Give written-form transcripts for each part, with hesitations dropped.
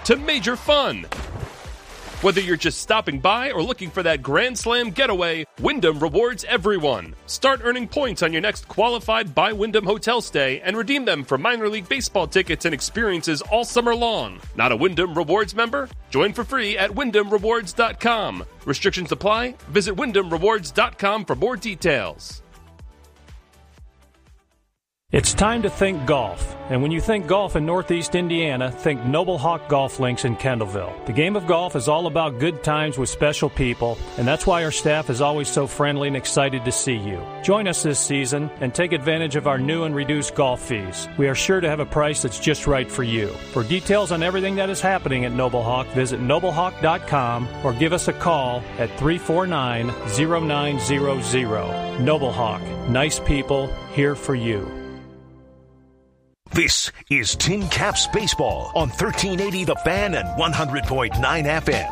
to major fun. Whether you're just stopping by or looking for that Grand Slam getaway, Wyndham rewards everyone. Start earning points on your next qualified by Wyndham hotel stay and redeem them for minor league baseball tickets and experiences all summer long. Not a Wyndham Rewards member? Join for free at WyndhamRewards.com. Restrictions apply. Visit WyndhamRewards.com for more details. It's time to think golf. And when you think golf in Northeast Indiana, think Noble Hawk Golf Links in Kendallville. The game of golf is all about good times with special people, and that's why our staff is always so friendly and excited to see you. Join us this season and take advantage of our new and reduced golf fees. We are sure to have a price that's just right for you. For details on everything that is happening at Noble Hawk, visit noblehawk.com or give us a call at 349-0900. Noble Hawk, nice people, here for you. This is Tin Caps Baseball on 1380 The Fan and 100.9 FM.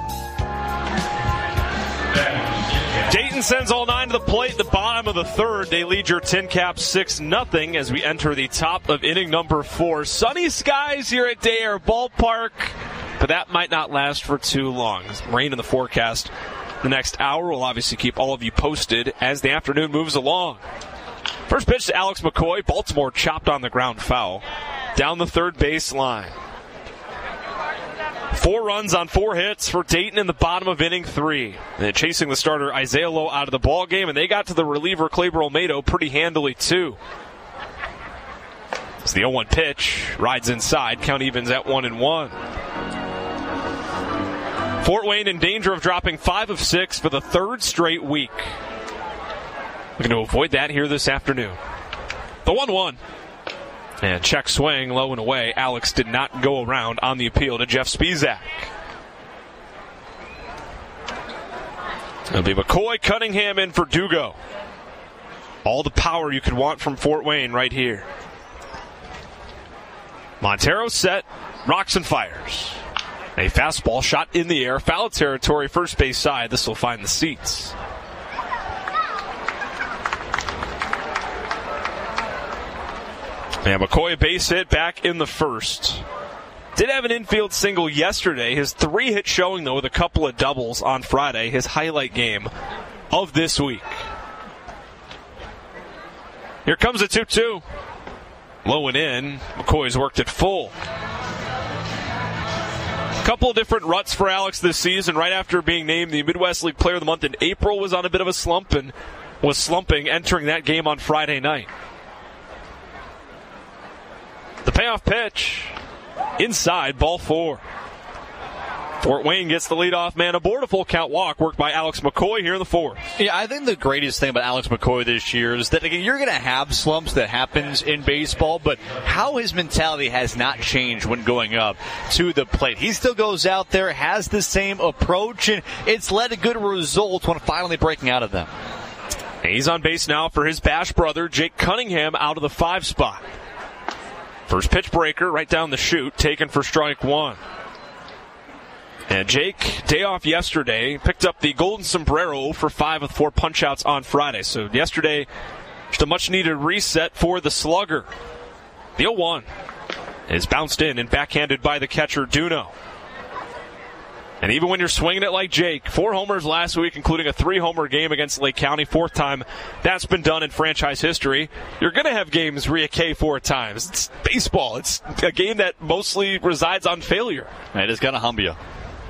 Dayton sends all 9 to the plate at the bottom of the third. They lead your Tin Caps 6-0 as we enter the top of inning number 4. Sunny skies here at Day Air Ballpark, but that might not last for too long. Rain in the forecast the next hour. We'll obviously keep all of you posted as the afternoon moves along. First pitch to Alex McCoy. Baltimore chopped on the ground foul. Down the third base line. 4 runs on 4 hits for Dayton in the bottom of inning 3. And chasing the starter Isaiah Lowe out of the ball game, and they got to the reliever Kleber Olmedo pretty handily too. It's the 0-1 pitch. Rides inside. Count evens at 1-1. Fort Wayne in danger of dropping 5 of 6 for the third straight week. Looking to avoid that here this afternoon. The 1-1. And check swing, low and away. Alex did not go around on the appeal to Jeff Spizak. It'll be McCoy, Cunningham in for Dugo. All the power you could want from Fort Wayne right here. Montero set, rocks and fires. A fastball shot in the air, foul territory, first base side. This will find the seats. And McCoy a base hit back in the first. Did have an infield single yesterday. His 3-hit showing, though, with a couple of doubles on Friday. His highlight game of this week. Here comes a 2-2. Low and in. McCoy's worked it full. Couple of different ruts for Alex this season. Right after being named the Midwest League Player of the Month in April, was on a bit of a slump and was slumping entering that game on Friday night. The payoff pitch, inside, ball 4. Fort Wayne gets the leadoff man aboard. A full count walk worked by Alex McCoy here in the 4th. Yeah, I think the greatest thing about Alex McCoy this year is that, again, you're going to have slumps that happens in baseball, but how his mentality has not changed when going up to the plate. He still goes out there, has the same approach, and it's led to good results when finally breaking out of them. And he's on base now for his Bash brother, Jake Cunningham, out of the 5 spot. First pitch breaker right down the chute, taken for strike 1. And Jake, day off yesterday, picked up the Golden Sombrero for 5 with 4 punch-outs on Friday. So yesterday, just a much-needed reset for the slugger. The 0-1 is bounced in and backhanded by the catcher, Duno. And even when you're swinging it like Jake, 4 homers last week, including a 3-homer game against Lake County, 4th time that's been done in franchise history. You're going to have games where you K 4 times. It's baseball. It's a game that mostly resides on failure. It is going to humble you.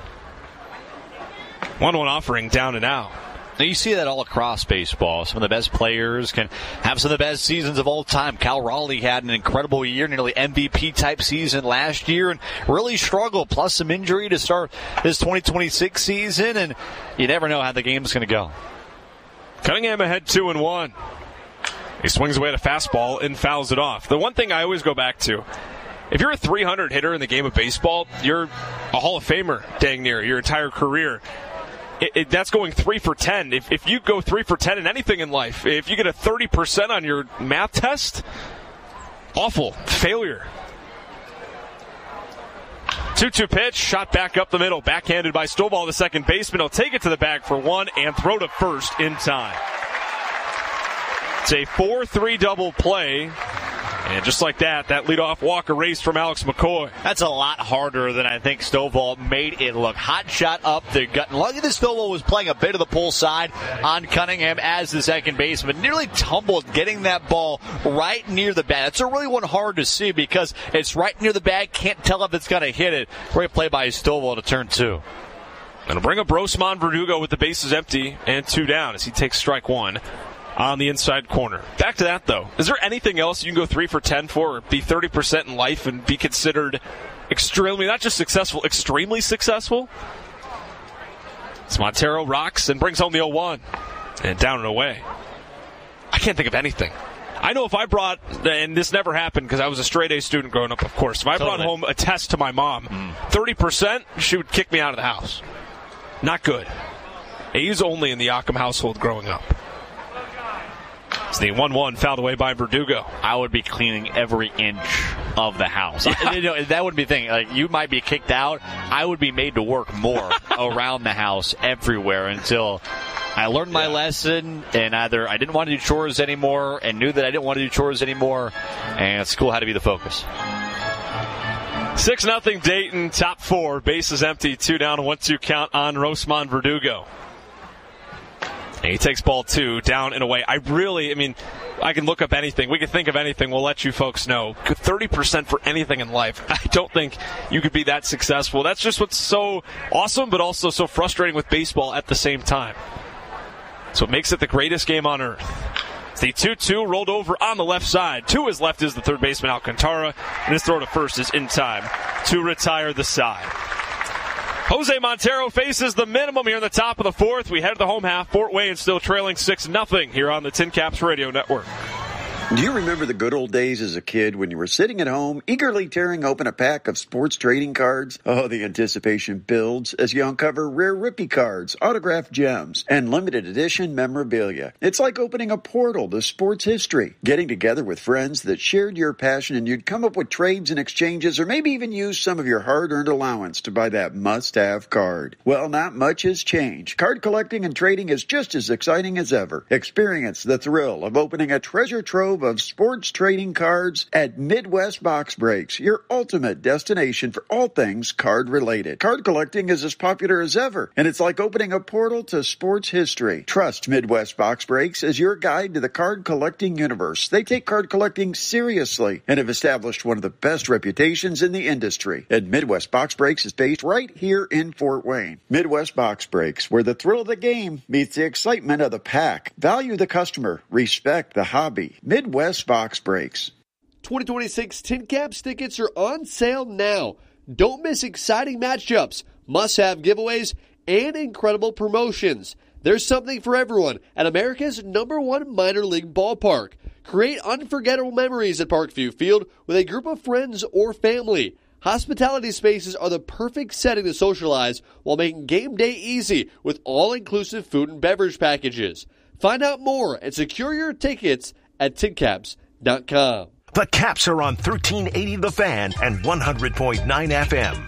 1-1 offering, down and out. Now you see that all across baseball. Some of the best players can have some of the best seasons of all time. Cal Raleigh had an incredible year, nearly MVP-type season last year, and really struggled, plus some injury to start this 2026 season, and you never know how the game's going to go. Cunningham ahead 2-1. He swings away at a fastball and fouls it off. The one thing I always go back to, if you're a 300 hitter in the game of baseball, you're a Hall of Famer dang near your entire career. That's going 3 for 10. If you go 3 for 10 in anything in life, if you get a 30% on your math test, awful. Failure. 2-2 pitch, shot back up the middle, backhanded by Stovall, the second baseman. He'll take it to the bag for 1 and throw to first in time. It's a 4-3 double play And just like that leadoff walk erased from Alex McCoy. That's a lot harder than I think Stovall made it look. Hot shot up the gut. And lucky that Stovall was playing a bit of the pull side on Cunningham as the second baseman. Nearly tumbled getting that ball right near the bat. It's a really one hard to see because it's right near the bat. Can't tell if it's going to hit it. Great play by Stovall to turn 2. Going to bring up Rosamond Verdugo with the bases empty and 2 down as he takes strike 1. On the inside corner. Back to that, though. Is there anything else you can go 3 for 10 for, or be 30% in life and be considered extremely, not just successful, extremely successful? As Montero rocks and brings home the 0-1. And down and away. I can't think of anything. I know if I brought, and this never happened because I was a straight A student growing up, of course. If I brought home a test to my mom, 30%, she would kick me out of the house. Not good. A's only in the Occam household growing up. It's the 1-1 fouled away by Verdugo. I would be cleaning every inch of the house. Yeah. That would be the thing. Like, you might be kicked out. I would be made to work more around the house everywhere until I learned my lesson, and either I didn't want to do chores anymore and knew that I didn't want to do chores anymore, and school had to be the focus. 6-0 Dayton, top 4. Bases empty, 2 down, 1-2 count on Rosamond Verdugo. And he takes ball 2 down and away. I can look up anything. We can think of anything. We'll let you folks know. 30% for anything in life. I don't think you could be that successful. That's just what's so awesome, but also so frustrating with baseball at the same time. So it makes it the greatest game on earth. It's the 2-2 rolled over on the left side. To his left is the third baseman, Alcantara, and his throw to first is in time to retire the side. Jose Montero faces the minimum here in the top of the 4th. We head to the home half. Fort Wayne still trailing 6-0 here on the Tin Caps Radio Network. Do you remember the good old days as a kid when you were sitting at home, eagerly tearing open a pack of sports trading cards? Oh, the anticipation builds as you uncover rare rookie cards, autographed gems, and limited edition memorabilia. It's like opening a portal to sports history, getting together with friends that shared your passion, and you'd come up with trades and exchanges, or maybe even use some of your hard-earned allowance to buy that must-have card. Well, not much has changed. Card collecting and trading is just as exciting as ever. Experience the thrill of opening a treasure trove of sports trading cards at Midwest Box Breaks, your ultimate destination for all things card related. Card collecting is as popular as ever, and it's like opening a portal to sports history. Trust Midwest Box Breaks as your guide to the card collecting universe. They take card collecting seriously and have established one of the best reputations in the industry. And Midwest Box Breaks is based right here in Fort Wayne. Midwest Box Breaks, where the thrill of the game meets the excitement of the pack. Value the customer, respect the hobby. Midwest Box Breaks. 2026 Tin Caps tickets are on sale now. Don't miss exciting matchups, must-have giveaways, and incredible promotions. There's something for everyone at America's #1 minor league ballpark. Create unforgettable memories at Parkview Field with a group of friends or family. Hospitality spaces are the perfect setting to socialize while making game day easy with all-inclusive food and beverage packages. Find out more and secure your tickets at tincaps.com. The Caps are on 1380 The Fan and 100.9 FM.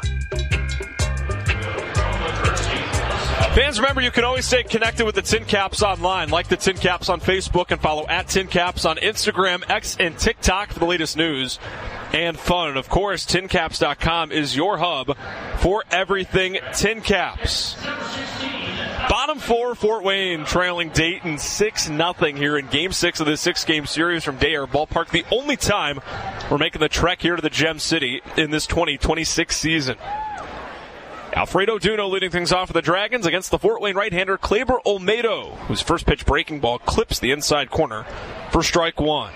Fans, remember, you can always stay connected with the Tin Caps online. Like the Tin Caps on Facebook and follow at Tin Caps on Instagram, X, and TikTok for the latest news and fun. And, of course, tincaps.com is your hub for everything Tin Caps. Bottom 4, Fort Wayne trailing Dayton 6-0 here in Game 6 of this 6-game series from Day Air Ballpark. The only time we're making the trek here to the Gem City in this 2026 season. Alfredo Duno leading things off for the Dragons against the Fort Wayne right-hander Kleber Olmedo, whose first pitch breaking ball clips the inside corner for strike 1.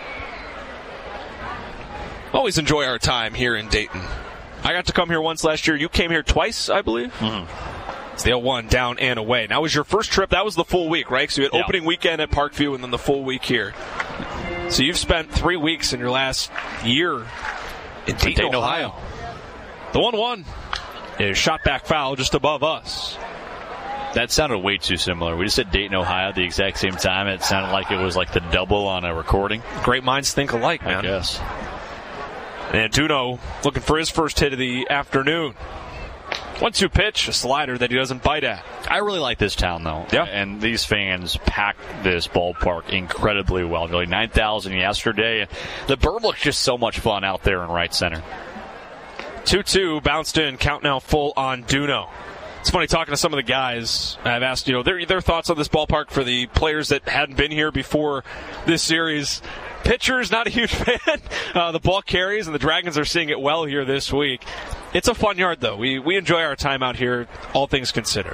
Always enjoy our time here in Dayton. I got to come here once last year. You came here twice, I believe? Mm-hmm. It's the 0-1 down and away. Now, was your first trip, that was the full week, right? So you had opening weekend at Parkview and then the full week here. So you've spent 3 weeks in your last year in Dayton, Ohio. The 1-1 is shot back foul just above us. That sounded way too similar. We just said Dayton, Ohio at the exact same time. It sounded like it was like the double on a recording. Great minds think alike, man. I guess. And Duno looking for his first hit of the afternoon. 1-2 pitch, a slider that he doesn't bite at. I really like this town, though. Yeah. And these fans packed this ballpark incredibly well. Nearly 9,000 yesterday. The berm looks just so much fun out there in right center. 2-2, bounced in, count now full on Duno. It's funny talking to some of the guys. I've asked, their thoughts on this ballpark for the players that hadn't been here before this series. Pitcher's not a huge fan. The ball carries, and the Dragons are seeing it well here this week. It's a fun yard, though. We enjoy our time out here, all things considered.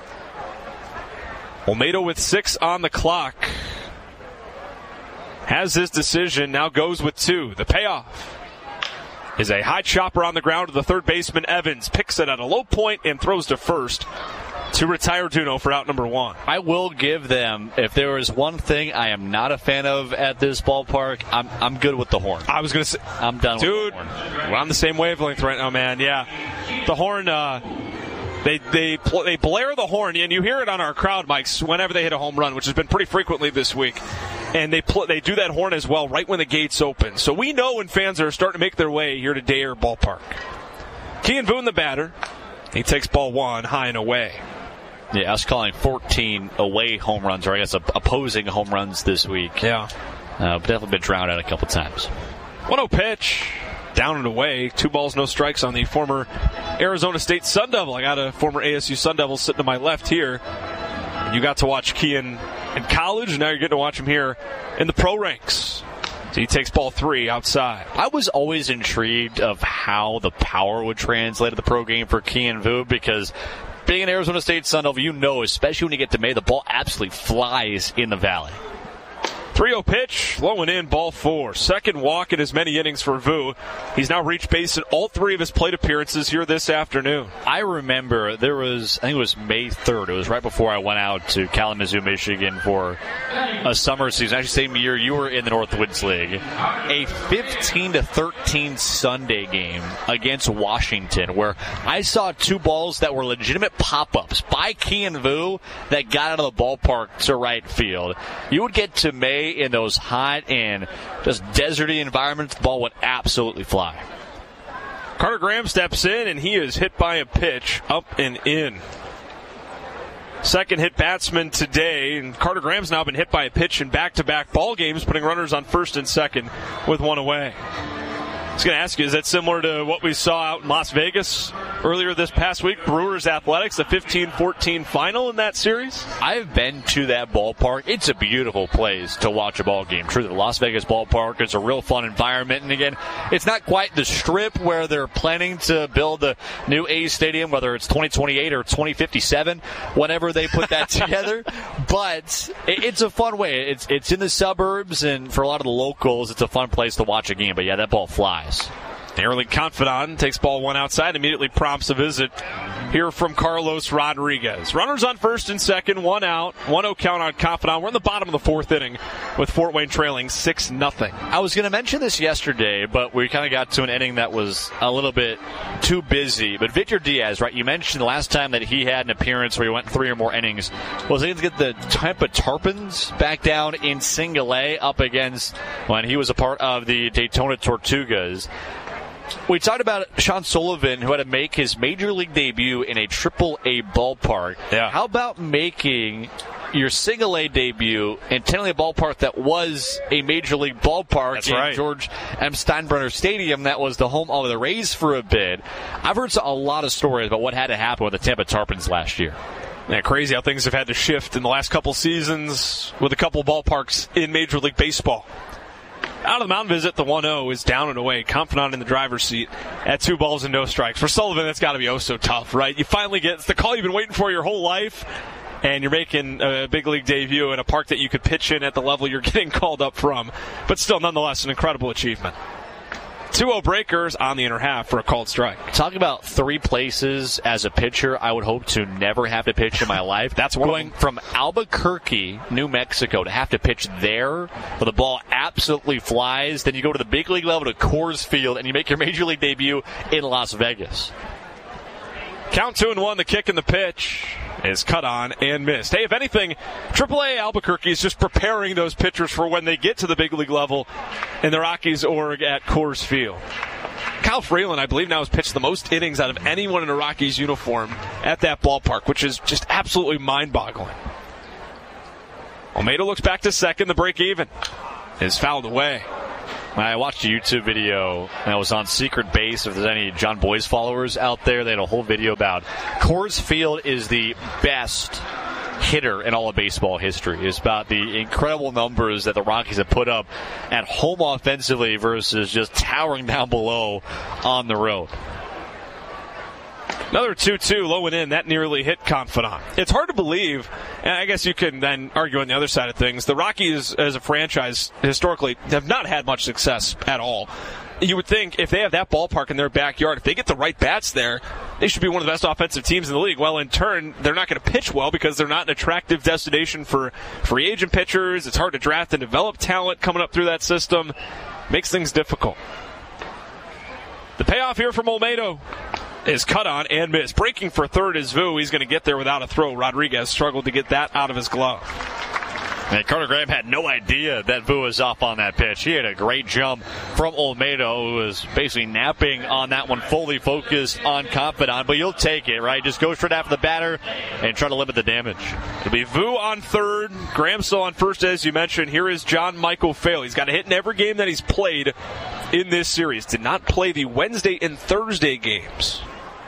Olmedo with 6 on the clock. Has his decision, now goes with 2. The payoff is a high chopper on the ground to the third baseman, Evans. Picks it at a low point and throws to first to retire Duno for out number 1. I will give them, if there is one thing I am not a fan of at this ballpark, I'm good with the horn. I was going to say, I'm done with the horn. Dude, we're on the same wavelength right now, man. Yeah. The horn, they blare the horn, and you hear it on our crowd mics whenever they hit a home run, which has been pretty frequently this week. And they do that horn as well right when the gates open. So we know when fans are starting to make their way here to Dare Ballpark. Kean Boone, the batter. He takes ball 1 high and away. Yeah, us calling 14 away home runs, or I guess opposing home runs this week. Yeah. Definitely been drowned out a couple times. 1-0 pitch. Down and away. 2 balls, no strikes on the former Arizona State Sun Devil. I got a former ASU Sun Devil sitting to my left here. You got to watch Kean in college, and now you're getting to watch him here in the pro ranks. So he takes ball 3 outside. I was always intrigued of how the power would translate to the pro game for Kean Vu, because being an Arizona State Sun Devil, especially when you get to May, the ball absolutely flies in the valley. 3-0 pitch, low and in, ball 4. Second walk in as many innings for Vu. He's now reached base in all 3 of his plate appearances here this afternoon. I remember I think it was May 3rd. It was right before I went out to Kalamazoo, Michigan for a summer season. Actually, same year you were in the Northwoods League. A 15-13 Sunday game against Washington, where I saw 2 balls that were legitimate pop-ups by Kean Vu that got out of the ballpark to right field. You would get to May in those hot and just deserty environments, the ball would absolutely fly. Carter Graham steps in, and he is hit by a pitch up and in. Second hit batsman today, and Carter Graham's now been hit by a pitch in back-to-back ball games, putting runners on first and second with 1 away. I was going to ask you, is that similar to what we saw out in Las Vegas earlier this past week? Brewers Athletics, the 15-14 final in that series? I've been to that ballpark. It's a beautiful place to watch a ball game. True, the Las Vegas ballpark is a real fun environment. And again, it's not quite the Strip where they're planning to build the new A's Stadium, whether it's 2028 or 2057, whenever they put that together. But it's a fun way. It's in the suburbs, and for a lot of the locals, it's a fun place to watch a game. But yeah, that ball flies. Early Confidant takes ball 1 outside, immediately prompts a visit here from Carlos Rodriguez. Runners on first and second, 1 out, 1-0 count on Confidant. We're in the bottom of the 4th inning with Fort Wayne trailing 6-0. I was going to mention this yesterday, but we kind of got to an inning that was a little bit too busy. But Victor Diaz, right, you mentioned the last time that he had an appearance where he went 3 or more innings was able to get the Tampa Tarpons back down in single A up against when he was a part of the Daytona Tortugas. We talked about Sean Sullivan, who had to make his major league debut in a Triple-A ballpark. Yeah. How about making your single-A debut in technically a ballpark that was a major league ballpark? That's in right. George M. Steinbrenner Stadium that was the home of the Rays for a bit. I've heard a lot of stories about what had to happen with the Tampa Tarpons last year. Yeah, crazy how things have had to shift in the last couple seasons with a couple ballparks in Major League Baseball. Out of the mound visit, the 1-0 is down and away. Confidant in the driver's seat at 2 balls and no strikes. For Sullivan, that's got to be so tough, right? You finally get the call you've been waiting for your whole life, and you're making a big league debut in a park that you could pitch in at the level you're getting called up from. But still, nonetheless, an incredible achievement. 2-0 breakers on the inner half for a called strike. Talk about 3 places as a pitcher I would hope to never have to pitch in my life. That's one going from Albuquerque, New Mexico, to have to pitch there where the ball absolutely flies. Then you go to the big league level to Coors Field and you make your major league debut in Las Vegas. Count 2-1, the kick and the pitch is cut on and missed. Hey, if anything, AAA Albuquerque is just preparing those pitchers for when they get to the big league level in the Rockies or at Coors Field. Kyle Freeland, I believe now, has pitched the most innings out of anyone in a Rockies uniform at that ballpark, which is just absolutely mind-boggling. Olmedo looks back to second. The break even is fouled away. I watched a YouTube video that was on Secret Base. If there's any John Boyce followers out there, they had a whole video about Coors Field is the best hitter in all of baseball history. It's about the incredible numbers that the Rockies have put up at home offensively versus just towering down below on the road. Another 2-2, low and in. That nearly hit Confidant. It's hard to believe, and I guess you can then argue on the other side of things. The Rockies, as a franchise, historically have not had much success at all. You would think if they have that ballpark in their backyard, if they get the right bats there, they should be one of the best offensive teams in the league. Well, in turn, they're not going to pitch well because they're not an attractive destination for free agent pitchers. It's hard to draft and develop talent coming up through that system. Makes things difficult. The payoff here from Olmedo is cut on and missed. Breaking for third is Vu. He's going to get there without a throw. Rodriguez struggled to get that out of his glove. And Carter Graham had no idea that Vu was off on that pitch. He had a great jump from Olmedo, who was basically napping on that one, fully focused on Confidant. But you'll take it, right? Just go straight after the batter and try to limit the damage. It'll be Vu on third. Graham still on first, as you mentioned. Here is John Michael Fail. He's got a hit in every game that he's played in this series. Did not play the Wednesday and Thursday games.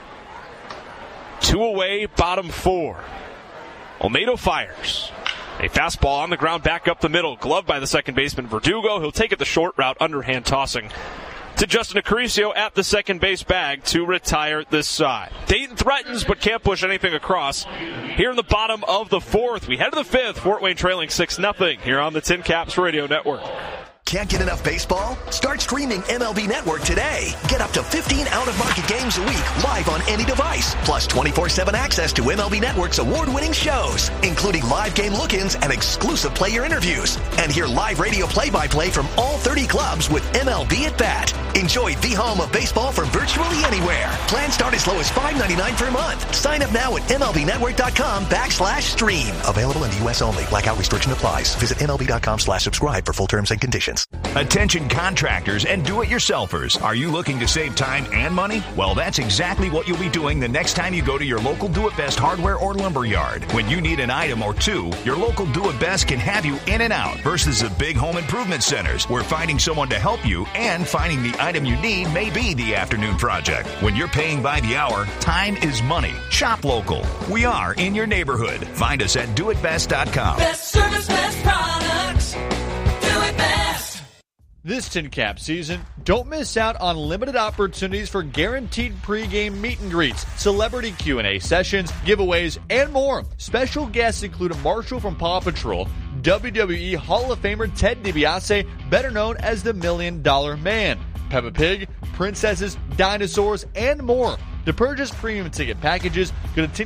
2 away, bottom 4. Olmedo fires. A fastball on the ground, back up the middle. Gloved by the second baseman, Verdugo. He'll take it the short route, underhand tossing to Justin Acaricio at the second base bag to retire this side. Dayton threatens, but can't push anything across. Here in the bottom of the 4th, we head to the 5th. Fort Wayne trailing 6-0 here on the Tin Caps Radio Network. Can't get enough baseball? Start streaming MLB Network today. Get up to 15 out-of-market games a week live on any device. Plus 24/7 access to MLB Network's award-winning shows, including live game look-ins and exclusive player interviews. And hear live radio play-by-play from all 30 clubs with MLB at Bat. Enjoy the home of baseball from virtually anywhere. Plans start as low as $5.99 per month. Sign up now at MLBnetwork.com/stream. Available in the U.S. only. Blackout restriction applies. Visit MLB.com/subscribe for full terms and conditions. Attention contractors and do-it-yourselfers. Are you looking to save time and money? Well, that's exactly what you'll be doing the next time you go to your local Do-It-Best hardware or lumber yard. When you need an item or two, your local Do-It-Best can have you in and out versus the big home improvement centers where finding someone to help you and finding the item you need may be the afternoon project. When you're paying by the hour, time is money. Shop local. We are in your neighborhood. Find us at doitbest.com. Best service, best products. Do it best. This Tin Cap season, don't miss out on limited opportunities for guaranteed pregame meet and greets, celebrity Q&A sessions, giveaways, and more. Special guests include Marshall from Paw Patrol, WWE Hall of Famer Ted DiBiase, better known as the $1 Million Man, Peppa Pig, princesses, dinosaurs, and more. To purchase premium ticket packages, go to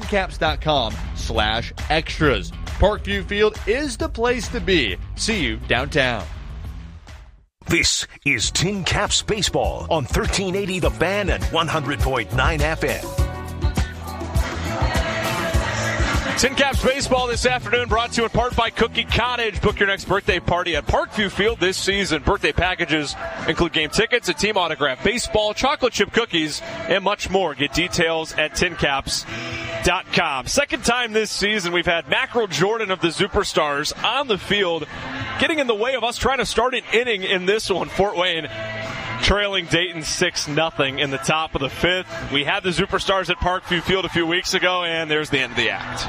tincaps.com/extras. Parkview Field is the place to be. See you downtown. This is Tin Caps Baseball on 1380 The Fan and 100.9 FM. Tin Caps Baseball this afternoon brought to you in part by Cookie Cottage. Book your next birthday party at Parkview Field this season. Birthday packages include game tickets, a team autograph, baseball, chocolate chip cookies, and much more. Get details at tincaps.com. Second time this season we've had Mackerel Jordan of the Superstars on the field, getting in the way of us trying to start an inning in this one. Fort Wayne trailing Dayton 6-0 in the top of the 5th. We had the Superstars at Parkview Field a few weeks ago, and there's the end of the act.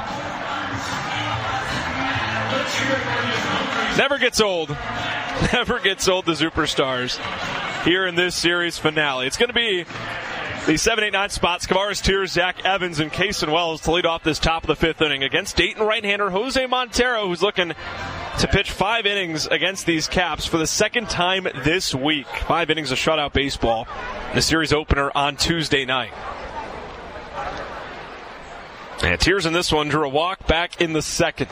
Never gets old. Never gets old, the Superstars, here in this series finale. It's going to be the 7, 8, 9 spots. Kavares Tears, Zach Evans, and Kason Wells to lead off this top of the 5th inning against Dayton right-hander Jose Montero, who's looking to pitch 5 innings against these Caps for the second time this week. 5 innings of shutout baseball. The series opener on Tuesday night. And Tears in this one drew a walk back in the second.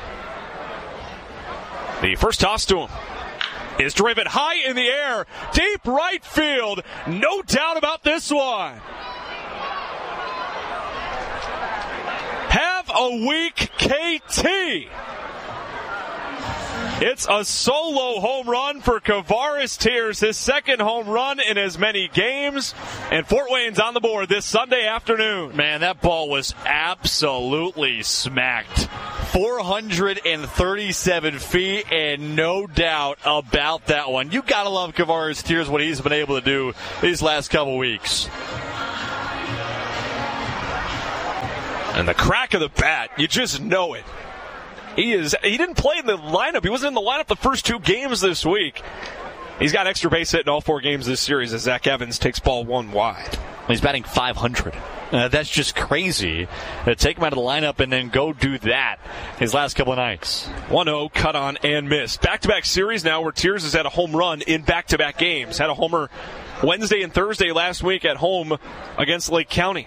The first toss to him is driven high in the air, deep right field. No doubt about this one. Have a week, KT. It's a solo home run for Kavaris Tears, his second home run in as many games, and Fort Wayne's on the board this Sunday afternoon. Man, that ball was absolutely smacked. 437 feet, and no doubt about that one. You gotta love Kavaris Tears, what he's been able to do these last couple weeks. And the crack of the bat, you just know it. He didn't play in the lineup. He wasn't in the lineup the first 2 games this week. He's got extra base hit in all 4 games this series as Zach Evans takes ball 1 wide. He's batting .500. That's just crazy. Take him out of the lineup and then go do that his last couple of nights. 1-0, cut on and miss. Back-to-back series now where Tears has had a home run in back-to-back games. Had a homer Wednesday and Thursday last week at home against Lake County.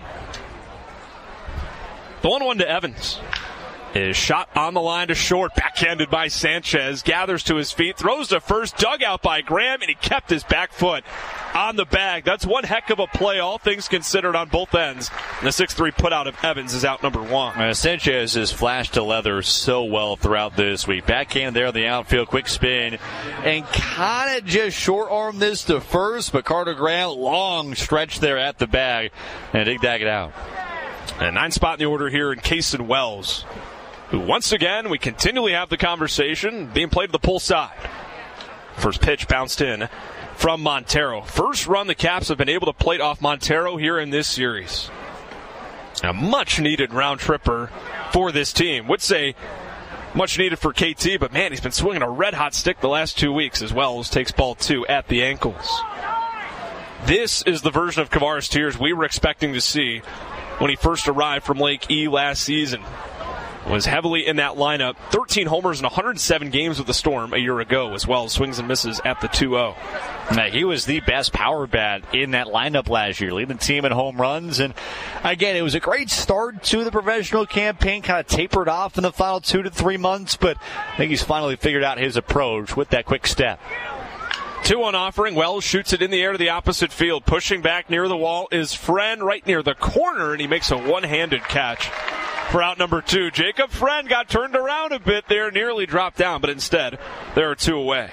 The 1-1 to Evans is shot on the line to short, backhanded by Sanchez, gathers to his feet, throws to first, dug out by Graham, and he kept his back foot on the bag. That's one heck of a play, all things considered on both ends. And the 6-3 putout of Evans is out number 1. Sanchez has flashed to leather so well throughout this week. Backhand there in the outfield, quick spin, and kind of just short-armed this to first, but Carter Graham, long stretch there at the bag, and dig-dag it out. And 9th spot in the order here in Cason Wells, who once again, we continually have the conversation, being played to the pull side. First pitch bounced in from Montero. First run the Caps have been able to plate off Montero here in this series. A much-needed round tripper for this team. Would say much needed for KT, but man, he's been swinging a red-hot stick the last 2 weeks as Wells takes ball 2 at the ankles. This is the version of Kavaris Tears we were expecting to see when he first arrived from Lake E last season. Was heavily in that lineup. 13 homers in 107 games with the Storm a year ago as well. Swings and misses at the 2-0. Now, he was the best power bat in that lineup last year, leading the team in home runs. And again, it was a great start to the professional campaign, kind of tapered off in the final 2 to 3 months, but I think he's finally figured out his approach with that quick step. 2-1 offering. Wells shoots it in the air to the opposite field. Pushing back near the wall is Friend right near the corner, and he makes a one-handed catch for out number 2. Jacob Friend got turned around a bit there, nearly dropped down, but instead there are 2 away.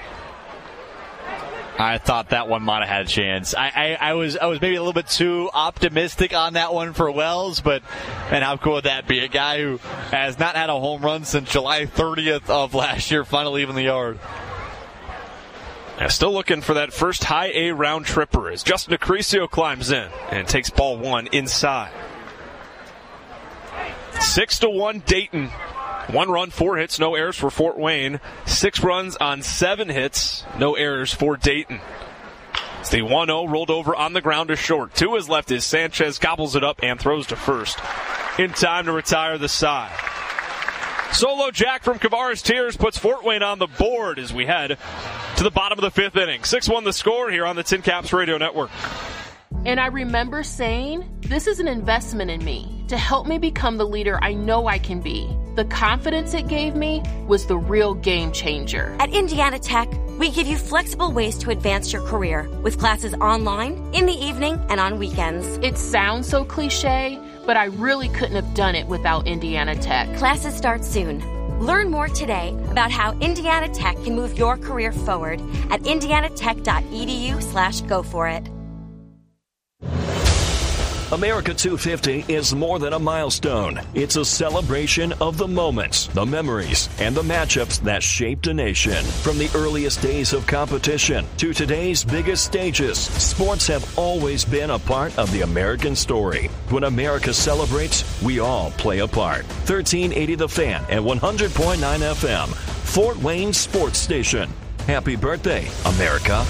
I thought that one might have had a chance. I was maybe a little bit too optimistic on that one for Wells, but man, how cool would that be? A guy who has not had a home run since July 30th of last year, finally leaving the yard. Yeah, still looking for that first high A round tripper as Justin Acrisio climbs in and takes ball 1 inside. 6-1 Dayton. 1 run, 4 hits, no errors for Fort Wayne. 6 runs on 7 hits, no errors for Dayton. It's the 1-0 rolled over on the ground to short. To his left is Sanchez, gobbles it up and throws to first in time to retire the side. Solo jack from Kavaris Tears puts Fort Wayne on the board as we head to the bottom of the 5th inning. 6-1 the score here on the Tin Caps Radio Network. And I remember saying, this is an investment in me to help me become the leader I know I can be. The confidence it gave me was the real game changer. At Indiana Tech, we give you flexible ways to advance your career with classes online, in the evening, and on weekends. It sounds so cliche, but I really couldn't have done it without Indiana Tech. Classes start soon. Learn more today about how Indiana Tech can move your career forward at indianatech.edu/go-for-it. America 250 is more than a milestone. It's a celebration of the moments, the memories, and the matchups that shaped a nation. From the earliest days of competition to today's biggest stages, sports have always been a part of the American story. When America celebrates, we all play a part. 1380 The Fan at 100.9 FM, Fort Wayne Sports Station. Happy birthday, America.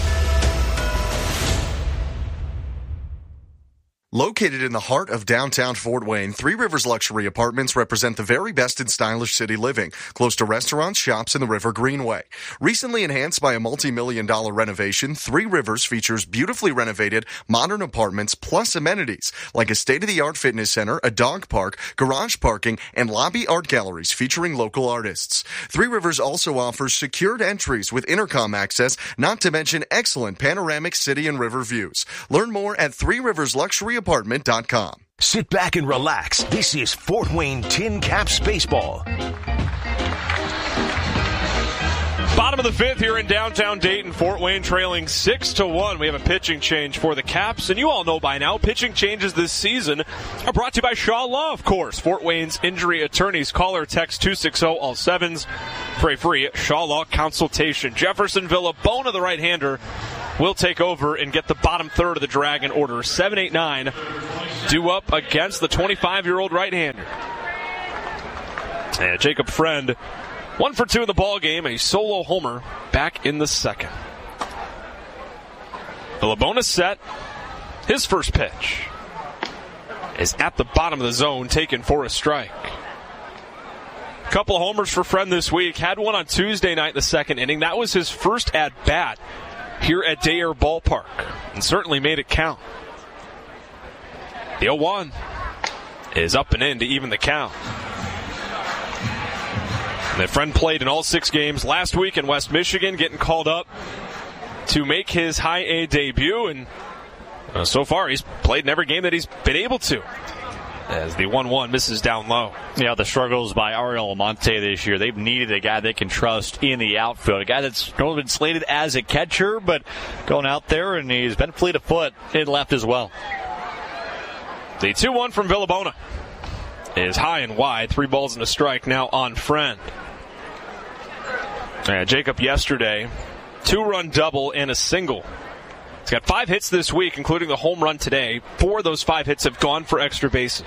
Located in the heart of downtown Fort Wayne, Three Rivers Luxury Apartments represent the very best in stylish city living, close to restaurants, shops, and the River Greenway. Recently enhanced by a multi-million-dollar renovation, Three Rivers features beautifully renovated, modern apartments plus amenities like a state-of-the-art fitness center, a dog park, garage parking, and lobby art galleries featuring local artists. Three Rivers also offers secured entries with intercom access, not to mention excellent panoramic city and river views. Learn more at threeriversluxuryapartment.com. Sit back and relax. This is Fort Wayne Tin Caps Baseball. Bottom of the fifth here in downtown Dayton. Fort Wayne trailing 6-1. We have a pitching change for the Caps, and you all know by now, pitching changes this season are brought to you by Shaw Law, of course. Fort Wayne's injury attorneys. Call or text 260-all-7s for a free Shaw Law consultation. Jefferson Villabona, the right-hander, will take over and get the bottom third of the Dragon order. 7-8-9 due up against the 25-year-old right-hander. And Jacob Friend, 1 for 2 in the ball game, a solo homer back in the second. Villabona set. His first pitch is at the bottom of the zone, taken for a strike. Couple of homers for Friend this week. Had one on Tuesday night in the second inning. That was his first at-bat here at Day Air Ballpark, and certainly made it count. The 0-1 is up and in to even the count. And Friend played in all 6 games last week in West Michigan, getting called up to make his high A debut, and so far he's played in every game that he's been able to, as the 1-1 misses down low. Yeah, the struggles by Ariel Almonte this year. They've needed a guy they can trust in the outfield, a guy that's been slated as a catcher, but going out there, and he's been fleet of foot in left as well. The 2-1 from Villabona is high and wide. 3 balls and a strike now on Friend. Jacob yesterday, 2-run double and a single. He's got 5 hits this week, including the home run today. 4 of those 5 hits have gone for extra bases.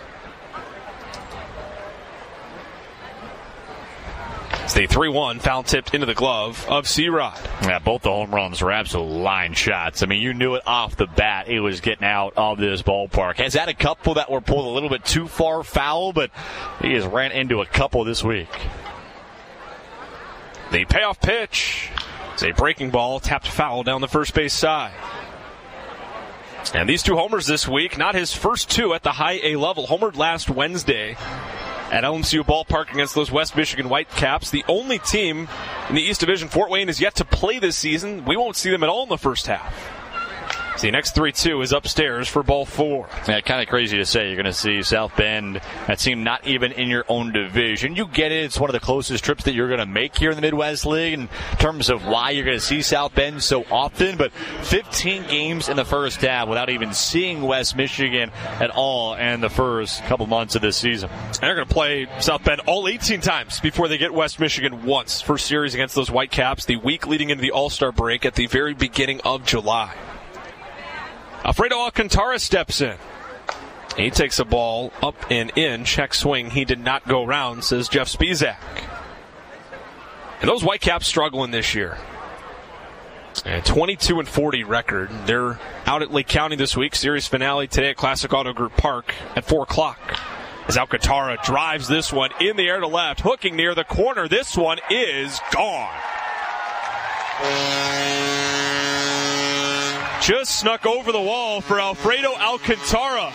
It's the 3-1 foul tipped into the glove of C-Rod. Yeah, both the home runs were absolute line shots. I mean, you knew it off the bat. It was getting out of this ballpark. Has had a couple that were pulled a little bit too far foul, but he has ran into a couple this week. The payoff pitch is a breaking ball tapped foul down the first base side. And these 2 homers this week, not his first 2 at the high A level. Homered last Wednesday at LMCU Ballpark against those West Michigan Whitecaps. The only team in the East Division Fort Wayne is yet to play this season. We won't see them at all in the first half. So the next 3-2 is upstairs for ball 4. Yeah, kind of crazy to say. You're going to see South Bend, that team not even in your own division. You get it. It's one of the closest trips that you're going to make here in the Midwest League in terms of why you're going to see South Bend so often. But 15 games in the first half without even seeing West Michigan at all in the first couple months of this season. And they're going to play South Bend all 18 times before they get West Michigan once. First series against those Whitecaps, the week leading into the All-Star break at the very beginning of July. Alfredo Alcantara steps in. He takes a ball up and in. Check swing. He did not go round, says Jeff Spizak. And those Whitecaps struggling this year. And 22-40 record. They're out at Lake County this week. Series finale today at Classic Auto Group Park at 4 o'clock. As Alcantara drives this one in the air to left, hooking near the corner. This one is gone. Just snuck over the wall for Alfredo Alcantara.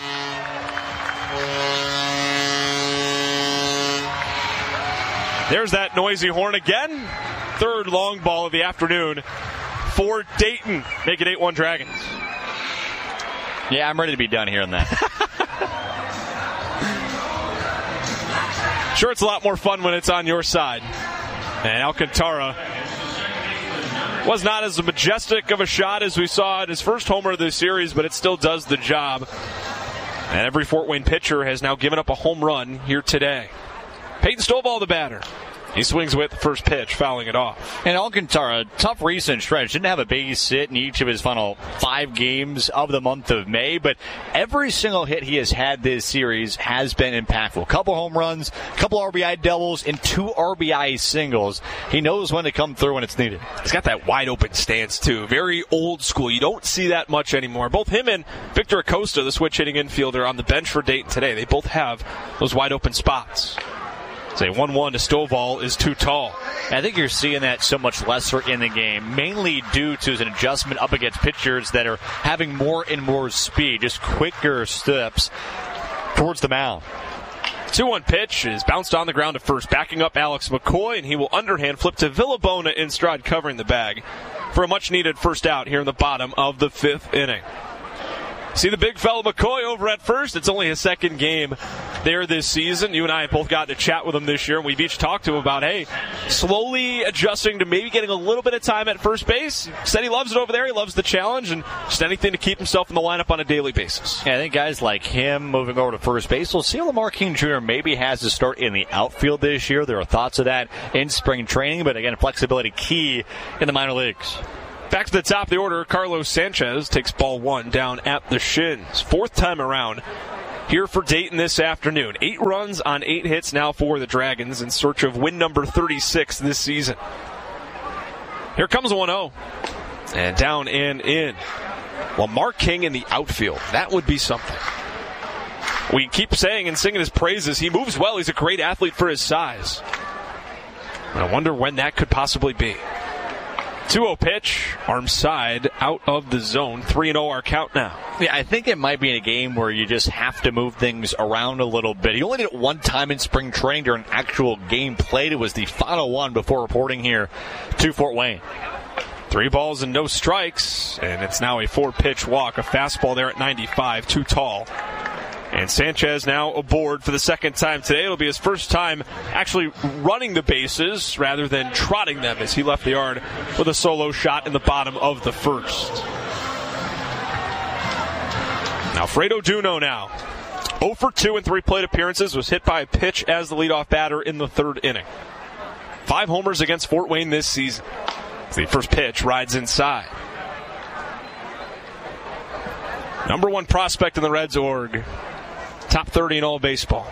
There's that noisy horn again. Third long ball of the afternoon for Dayton. Make it 8-1 Dragons. Yeah, I'm ready to be done hearing that. Sure, it's a lot more fun when it's on your side. And Alcantara was not as majestic of a shot as we saw in his first homer of the series, but it still does the job. And every Fort Wayne pitcher has now given up a home run here today. Peyton Stovall, the batter. He swings with the first pitch, fouling it off. And Alcantara, tough recent stretch. Didn't have a base hit in each of his final 5 games of the month of May, but every single hit he has had this series has been impactful. A couple home runs, a couple RBI doubles, and 2 RBI singles. He knows when to come through when it's needed. He's got that wide open stance, too. Very old school. You don't see that much anymore. Both him and Victor Acosta, the switch hitting infielder on the bench for Dayton today, they both have those wide open spots. Say 1-1 to Stovall is too tall. I think you're seeing that so much lesser in the game, mainly due to an adjustment up against pitchers that are having more and more speed, just quicker steps towards the mound. 2-1 pitch is bounced on the ground to first, backing up Alex McCoy, and he will underhand flip to Villabona in stride, covering the bag for a much-needed first out here in the bottom of the 5th inning. See the big fella McCoy over at first. It's only his second game there this season. You and I have both gotten to chat with him this year, and we've each talked to him about, hey, slowly adjusting to maybe getting a little bit of time at first base. He said he loves it over there. He loves the challenge and just anything to keep himself in the lineup on a daily basis. Yeah, I think guys like him moving over to first base, we'll see Lamar King Jr. maybe has to start in the outfield this year. There are thoughts of that in spring training, but again, flexibility key in the minor leagues. Back to the top of the order, Carlos Sanchez takes ball 1 down at the shins. 4th time around here for Dayton this afternoon. 8 runs on 8 hits now for the Dragons in search of win number 36 this season. Here comes a 1-0. And down and in. Lamar King in the outfield. That would be something. We keep saying and singing his praises. He moves well. He's a great athlete for his size. And I wonder when that could possibly be. 2-0 pitch, arm side, out of the zone. 3-0 our count now. Yeah, I think it might be in a game where you just have to move things around a little bit. He only did it one time in spring training during actual game played. It was the final one before reporting here to Fort Wayne. 3 balls and no strikes, and it's now a 4-pitch walk. A fastball there at 95, too tall. And Sanchez now aboard for the second time today. It'll be his first time actually running the bases rather than trotting them as he left the yard with a solo shot in the bottom of the first. Alfredo Duno now. 0 for 2 in 3 plate appearances, was hit by a pitch as the leadoff batter in the 3rd inning. 5 homers against Fort Wayne this season. The first pitch rides inside. Number 1 prospect in the Reds org. Top 30 in all of baseball.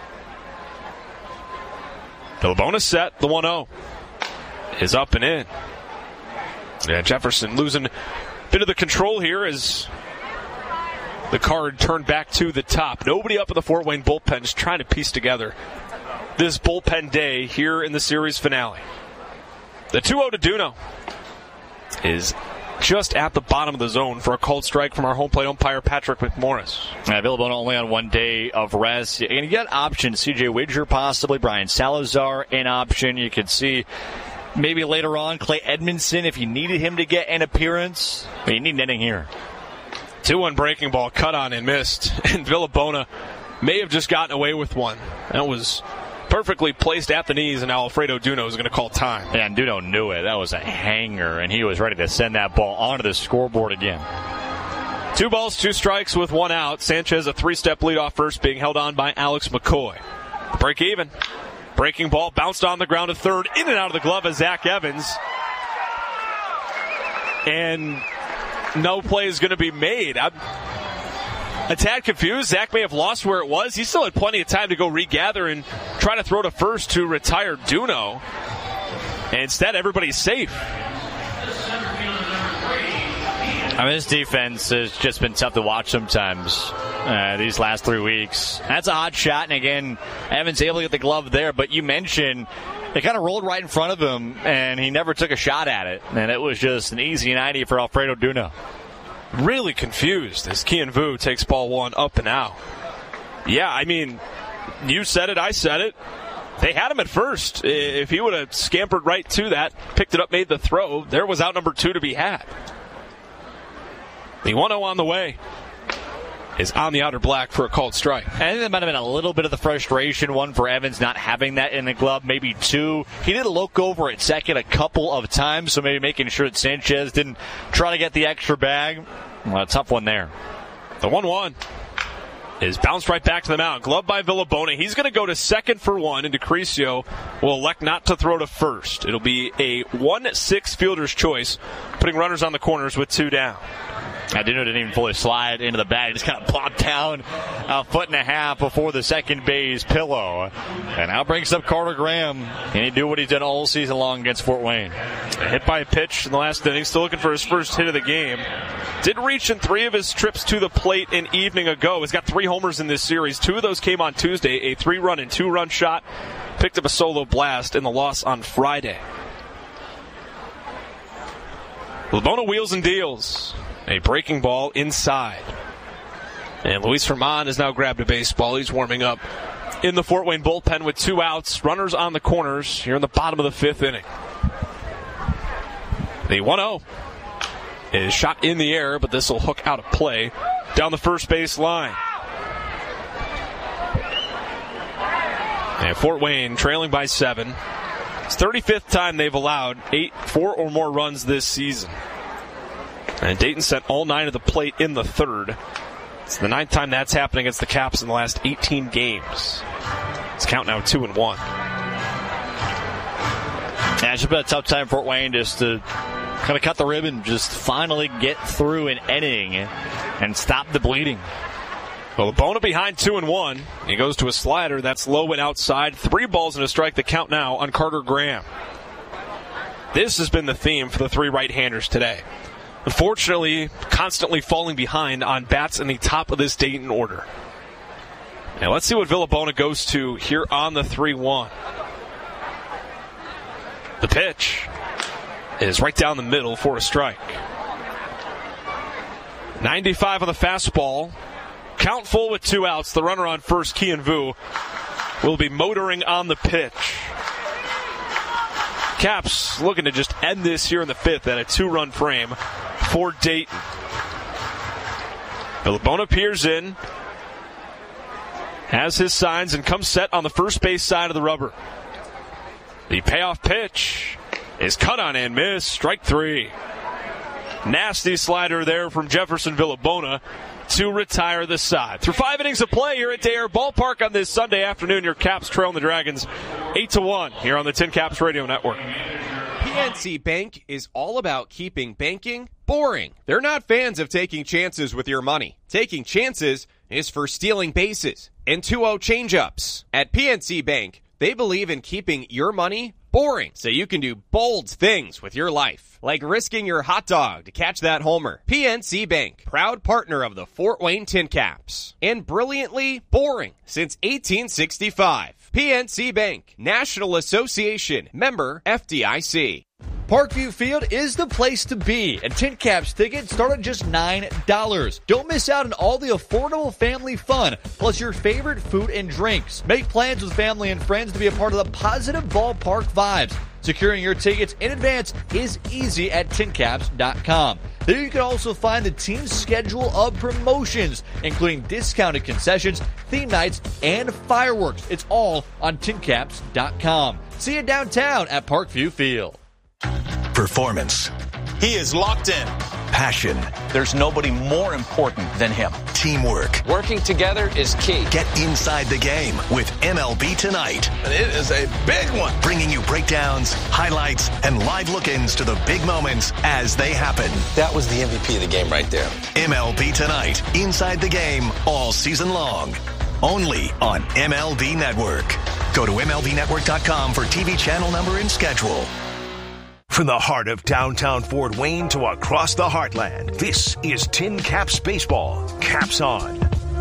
Villabona set. The 1-0 is up and in. Yeah, Jefferson losing a bit of the control here as the card turned back to the top. Nobody up in the Fort Wayne bullpen just trying to piece together this bullpen day here in the series finale. The 2-0 to Duno is just at the bottom of the zone for a called strike from our home plate umpire, Patrick McMorris. Villabona only on 1 day of rest. And you got options. C.J. Widger possibly. Brian Salazar in option. You could see maybe later on Clay Edmondson if you needed him to get an appearance. But you need an inning here. 2-1 breaking ball cut on and missed. And Villabona may have just gotten away with one. That was perfectly placed at the knees, and now Alfredo Duno is going to call time. Yeah, and Duno knew it. That was a hanger, and he was ready to send that ball onto the scoreboard again. 2 balls, 2 strikes with 1 out. Sanchez a 3-step lead off first, being held on by Alex McCoy. Break even. Breaking ball bounced on the ground to third, in and out of the glove of Zach Evans. And no play is going to be made. I'm a tad confused. Zach may have lost where it was. He still had plenty of time to go regather and try to throw to first to retire Duno. And instead, everybody's safe. I mean, this defense has just been tough to watch sometimes these last 3 weeks. That's a hot shot, and again, Evans able to get the glove there, but you mentioned they kind of rolled right in front of him, and he never took a shot at it. And it was just an easy 90 for Alfredo Duno. Really confused as Kian Vu takes ball 1 up and out. Yeah, I mean, you said it, I said it. They had him at first. If he would have scampered right to that, picked it up, made the throw, there was out number 2 to be had. The 1-0 on the way is on the outer black for a called strike. I think that might have been a little bit of the frustration, one for Evans not having that in the glove, maybe 2. He did look over at second a couple of times, so maybe making sure that Sanchez didn't try to get the extra bag. Well, a tough one there. The 1-1 is bounced right back to the mound. Glove by Villabona. He's going to go to second for 1, and DeCrisio will elect not to throw to first. It'll be a 1-6 fielder's choice, putting runners on the corners with 2 down. Duno didn't even fully slide into the bag. Just kind of plopped down a 1.5 feet before the second base pillow. And now brings up Carter Graham. Can he do what he's done all season long against Fort Wayne? Hit by a pitch in the last inning. Still looking for his first hit of the game. Did reach in 3 of his trips to the plate an evening ago. He's got 3 homers in this series. 2 of those came on Tuesday. A 3-run and 2-run shot. Picked up a solo blast in the loss on Friday. Villabona wheels and deals. A breaking ball inside. And Luis Herman has now grabbed a baseball. He's warming up in the Fort Wayne bullpen with 2 outs. Runners on the corners here in the bottom of the 5th inning. The 1-0 is shot in the air, but this will hook out of play down the first base line. And Fort Wayne trailing by 7. It's 35th time they've allowed 4 or more runs this season. And Dayton sent all 9 to the plate in the third. It's the 9th time that's happened against the Caps in the last 18 games. It's count now 2-1. Yeah, it's been a tough time for Fort Wayne just to kind of cut the ribbon, just finally get through an inning and stop the bleeding. Well, Bona behind 2-1. He goes to a slider. That's low and outside. 3 balls and a strike. The count now on Carter Graham. This has been the theme for the 3 right-handers today. Unfortunately, constantly falling behind on bats in the top of this Dayton order. Now let's see what Villabona goes to here on the 3-1. The pitch is right down the middle for a strike. 95 on the fastball. Count full with 2 outs. The runner on first, Kian Vu, will be motoring on the pitch. Caps looking to just end this here in the 5th at a 2-run frame for Dayton. Villabona peers in, has his signs, and comes set on the first base side of the rubber. The payoff pitch is cut on and missed. Strike 3. Nasty slider there from Jefferson Villabona to retire the side. Through 5 innings of play here at Dayer Ballpark on this Sunday afternoon, your Caps trailing the Dragons 8-1 here on the Tin Caps Radio Network. PNC Bank is all about keeping banking boring. They're not fans of taking chances with your money. Taking chances is for stealing bases and 2-0 change-ups. At PNC Bank, they believe in keeping your money boring so you can do bold things with your life, like risking your hot dog to catch that homer. PNC Bank, proud partner of the Fort Wayne Tin Caps, and brilliantly boring since 1865. PNC Bank, National Association, member FDIC. Parkview Field is the place to be, and Tin Caps tickets start at just $9. Don't miss out on all the affordable family fun, plus your favorite food and drinks. Make plans with family and friends to be a part of the positive ballpark vibes. Securing your tickets in advance is easy at tincaps.com. There you can also find the team's schedule of promotions, including discounted concessions, theme nights, and fireworks. It's all on tincaps.com. See you downtown at Parkview Field. Performance. He is locked in. Passion. There's nobody more important than him. Teamwork. Working together is key. Get inside the game with MLB Tonight. And it is a big one. Bringing you breakdowns, highlights, and live look-ins to the big moments as they happen. That was the MVP of the game right there. MLB Tonight. Inside the game all season long. Only on MLB Network. Go to MLBnetwork.com for TV channel number and schedule. From the heart of downtown Fort Wayne to across the heartland, this is Tin Caps Baseball. Caps on.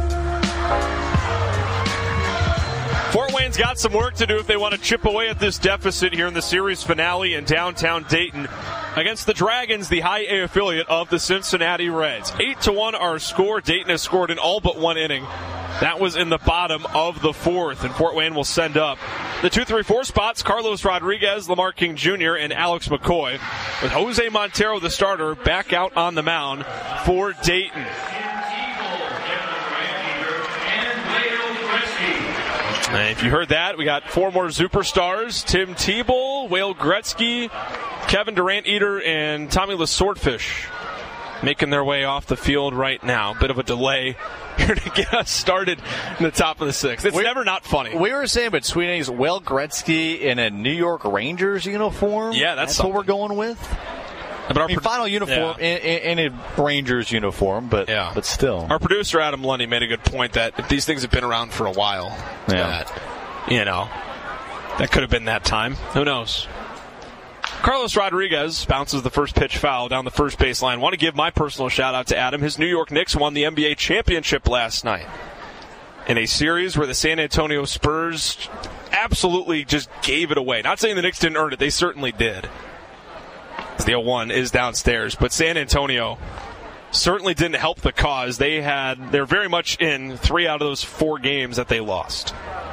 Fort Wayne's got some work to do if they want to chip away at this deficit here in the series finale in downtown Dayton against the Dragons, the high A affiliate of the Cincinnati Reds. 8-1 our score. Dayton has scored in all but one inning. That was in the bottom of the 4th, and Fort Wayne will send up the 2-3-4 spots: Carlos Rodriguez, Lamar King Jr., and Alex McCoy, with Jose Montero, the starter, back out on the mound for Dayton. And if you heard that, we got 4 more superstars: Tim Tebow, Wayne Gretzky, Kevin Durant-Eater, and Tommy the Swordfish making their way off the field right now. Bit of a delay here to get us started in the top of the 6th. It's never not funny. We were saying between innings, Wayne Gretzky in a New York Rangers uniform. Yeah, that's what we're going with. But final uniform in a Rangers uniform, but still. Our producer Adam Lundy made a good point that if these things have been around for a while, that could have been that time. Who knows? Carlos Rodriguez bounces the first pitch foul down the first baseline. Want to give my personal shout out to Adam. His New York Knicks won the NBA championship last night in a series where the San Antonio Spurs absolutely just gave it away. Not saying the Knicks didn't earn it. They certainly did. The 0-1 is downstairs, but San Antonio certainly didn't help the cause. They're very much in 3 out of those 4 games that they lost.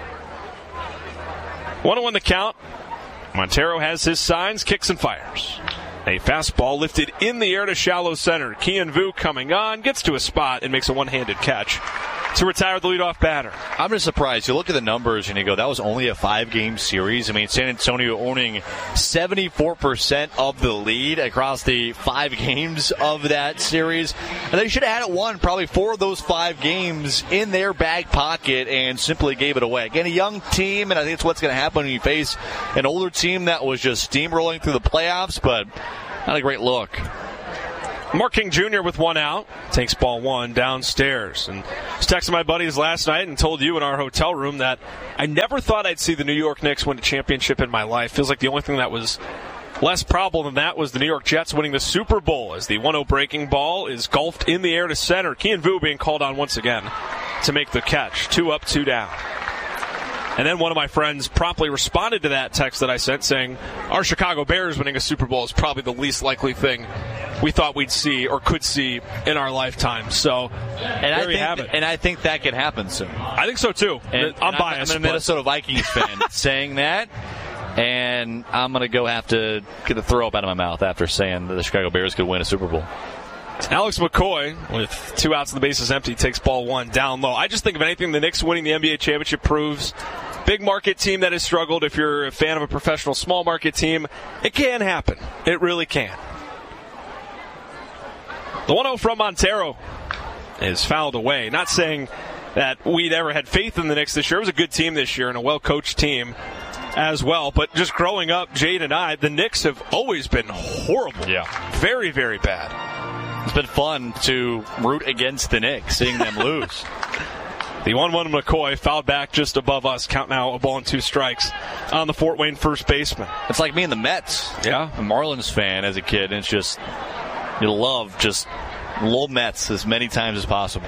1-1 the count. Montero has his signs, kicks and fires. A fastball lifted in the air to shallow center. Kian Vu coming on, gets to a spot and makes a one-handed catch to retire the leadoff batter. I'm just surprised. You look at the numbers and you go, that was only a 5-game series. I mean, San Antonio owning 74% of the lead across the 5 games of that series. And they should have had it won probably 4 of those 5 games in their back pocket and simply gave it away. Again, a young team, and I think it's what's going to happen when you face an older team that was just steamrolling through the playoffs, but not a great look. Mark King Jr. with 1 out takes ball 1 downstairs. And I was texting my buddies last night and told you in our hotel room that I never thought I'd see the New York Knicks win a championship in my life. Feels like the only thing that was less probable than that was the New York Jets winning the Super Bowl as the 1-0 breaking ball is golfed in the air to center. Kian Vu being called on once again to make the catch. 2 up, 2 down. And then one of my friends promptly responded to that text that I sent saying, our Chicago Bears winning a Super Bowl is probably the least likely thing we thought we'd see or could see in our lifetime. So there you have it. And I think that could happen soon. I think so, too. I'm biased. I'm a Minnesota Vikings fan saying that. And I'm going to have to get a throw up out of my mouth after saying that the Chicago Bears could win a Super Bowl. Alex McCoy, with 2 outs and the bases empty, takes ball 1 down low. I just think if anything, the Knicks winning the NBA championship proves big market team that has struggled. If you're a fan of a professional small market team, it can happen. It really can. The 1-0 from Montero is fouled away. Not saying that we'd ever had faith in the Knicks this year. It was a good team this year and a well-coached team as well. But just growing up, Jade and I, the Knicks have always been horrible. Yeah. Very, very bad. It's been fun to root against the Knicks, seeing them lose. The 1-1 McCoy fouled back just above us. Count now, a ball and 2 strikes on the Fort Wayne first baseman. It's like me and the Mets. Yeah. A Marlins fan as a kid. And it's just, you love just low Mets as many times as possible.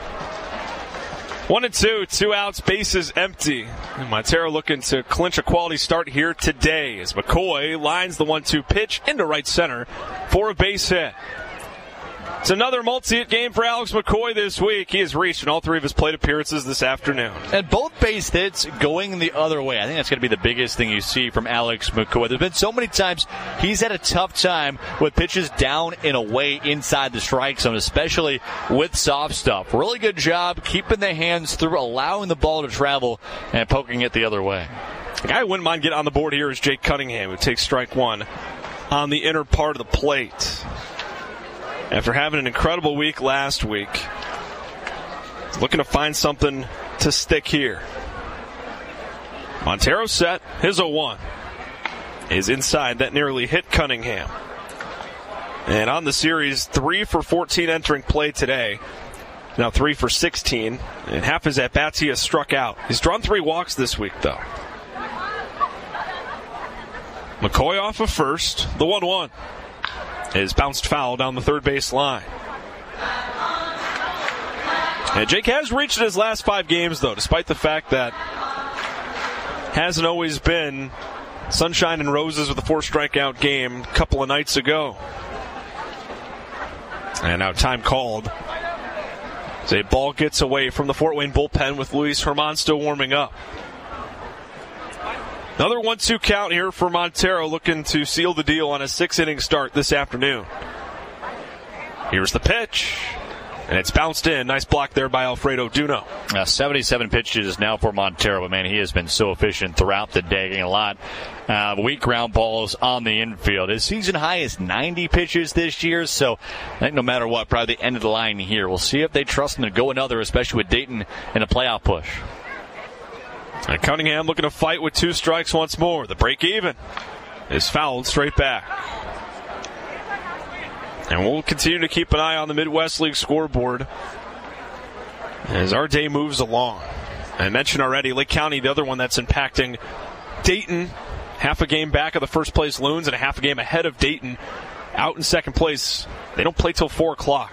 1-2, 2 outs, bases empty. And Montero looking to clinch a quality start here today as McCoy lines the 1-2 pitch into right center for a base hit. It's another multi-hit game for Alex McCoy this week. He has reached in all 3 of his plate appearances this afternoon. And both base hits going the other way. I think that's going to be the biggest thing you see from Alex McCoy. There's been so many times he's had a tough time with pitches down and away inside the strike zone, especially with soft stuff. Really good job keeping the hands through, allowing the ball to travel, and poking it the other way. The guy who wouldn't mind getting on the board here is Jake Cunningham, who takes strike 1 on the inner part of the plate. After having an incredible week last week, looking to find something to stick here. Montero set. His 0-1 is inside. That nearly hit Cunningham. And on the series, 3 for 14 entering play today. Now 3 for 16. And half his at-bats he has struck out. He's drawn 3 walks this week, though. McCoy off of first. The 1-1. Is bounced foul down the third base line. And Jake has reached his last 5 games, though, despite the fact that hasn't always been sunshine and roses with a 4-strikeout game a couple of nights ago. And now time called. As a ball gets away from the Fort Wayne bullpen with Luis Herman still warming up. Another 1-2 count here for Montero, looking to seal the deal on a 6-inning start this afternoon. Here's the pitch, and it's bounced in. Nice block there by Alfredo Duno. 77 pitches now for Montero, but man, he has been so efficient throughout the day, getting a lot of weak ground balls on the infield. His season high is 90 pitches this year, so I think no matter what, probably the end of the line here. We'll see if they trust him to go another, especially with Dayton in a playoff push. And Cunningham looking to fight with 2 strikes once more. The break even is fouled straight back. And we'll continue to keep an eye on the Midwest League scoreboard as our day moves along. I mentioned already Lake County, the other one that's impacting Dayton. Half a game back of the first place Loons and a half a game ahead of Dayton. Out in second place. They don't play till 4 o'clock.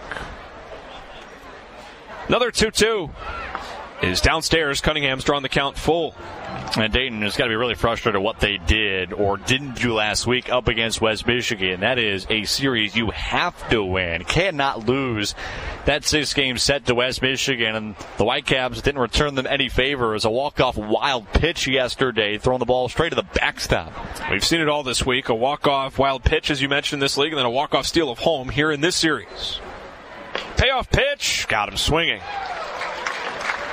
Another 2-2. Is downstairs. Cunningham's drawn the count full. And Dayton has got to be really frustrated at what they did or didn't do last week up against West Michigan. That is a series you have to win. Cannot lose that 6-game set to West Michigan. And the Whitecaps didn't return them any favor as a walk-off wild pitch yesterday, throwing the ball straight to the backstop. We've seen it all this week. A walk-off wild pitch, as you mentioned, in this league, and then a walk-off steal of home here in this series. Payoff pitch. Got him swinging.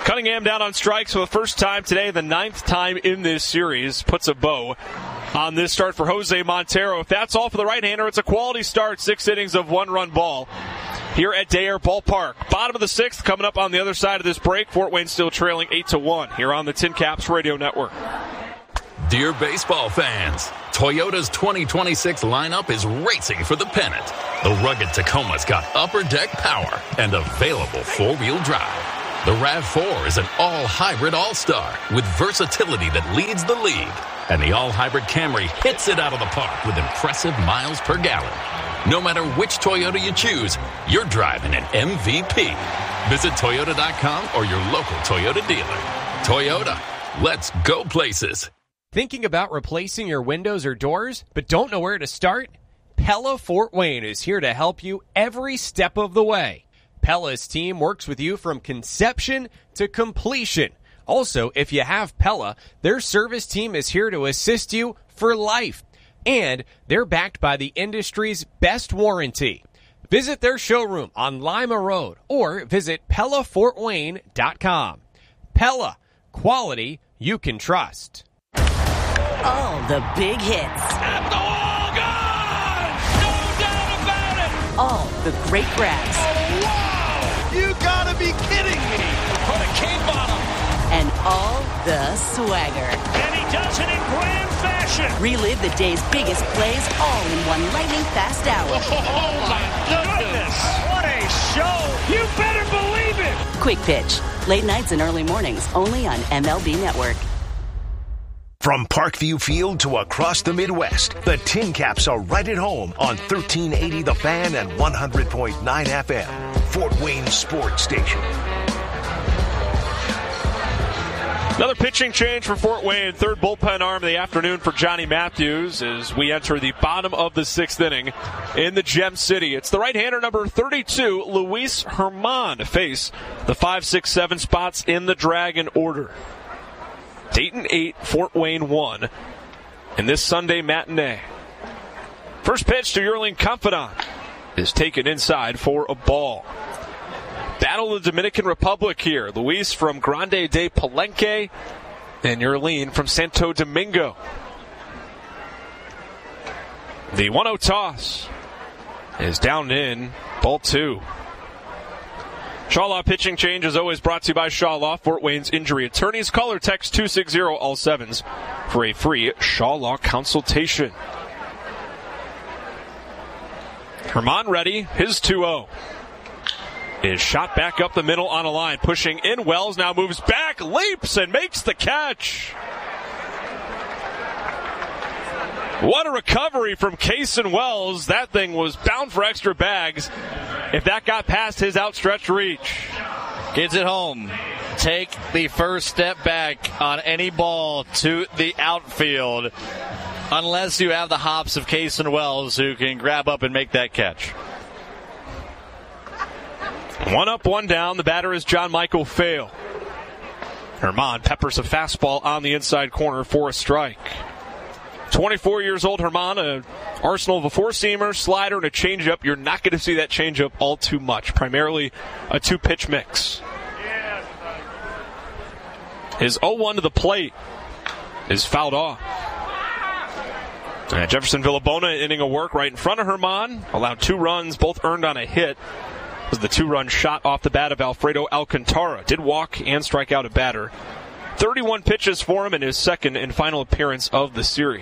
Cunningham down on strikes for the first time today, the 9th time in this series. Puts a bow on this start for Jose Montero. If that's all for the right-hander, it's a quality start. 6 innings of 1-run ball here at Day Air Ballpark. Bottom of the 6th coming up on the other side of this break. Fort Wayne still trailing 8-1 here on the Tin Caps Radio Network. Dear baseball fans, Toyota's 2026 lineup is racing for the pennant. The rugged Tacoma's got upper deck power and available four-wheel drive. The RAV4 is an all-hybrid all-star with versatility that leads the league. And the all-hybrid Camry hits it out of the park with impressive miles per gallon. No matter which Toyota you choose, you're driving an MVP. Visit Toyota.com or your local Toyota dealer. Toyota, let's go places. Thinking about replacing your windows or doors, but don't know where to start? Pella Fort Wayne is here to help you every step of the way. Pella's team works with you from conception to completion. Also, if you have Pella, their service team is here to assist you for life. And they're backed by the industry's best warranty. Visit their showroom on Lima Road or visit PellaFortWayne.com. Pella, quality you can trust. All the big hits. At the wall, gone! No doubt about it! All the great grabs. Oh, wow! You gotta be kidding me! Put a cape on him! And all the swagger. And he does it in grand fashion! Relive the day's biggest plays all in one lightning-fast hour. Oh, my goodness! What a show! You better believe it! Quick Pitch. Late nights and early mornings only on MLB Network. From Parkview Field to across the Midwest, the Tin Caps are right at home on 1380 The Fan and 100.9 FM. Fort Wayne Sports Station. Another pitching change for Fort Wayne. Third bullpen arm of the afternoon for Johnny Matthews as we enter the bottom of the 6th inning in the Gem City. It's the right-hander number 32, Luis Herman, to face the 5, 6, 7 spots in the Dragon order. Dayton 8, Fort Wayne 1 in this Sunday matinee. First pitch to Yerling Confidant is taken inside for a ball. Battle of the Dominican Republic here. Luis from Grande de Palenque and Yerling from Santo Domingo. The 1-0 toss is down in ball 2. Shawlaw pitching change is always brought to you by Shawlaw, Fort Wayne's injury attorneys. Call or text 260-all-7s for a free Shawlaw consultation. Herman ready. His 2-0 is shot back up the middle on a line. Pushing in, Wells now moves back, leaps, and makes the catch. What a recovery from Cason Wells. That thing was bound for extra bags if that got past his outstretched reach. Gets it home. Take the first step back on any ball to the outfield, unless you have the hops of Cason Wells, who can grab up and make that catch. 1 up, 1 down. The batter is John Michael Fail. Herman peppers a fastball on the inside corner for a strike. 24 years old, Herman, an arsenal of a four-seamer, slider, and a changeup. You're not going to see that changeup all too much. Primarily a two-pitch mix. His 0-1 to the plate is fouled off. And Jefferson Villabona inning of work right in front of Herman. Allowed 2 runs, both earned on a hit. It was the 2-run shot off the bat of Alfredo Alcantara. Did walk and strike out a batter. 31 pitches for him in his second and final appearance of the series.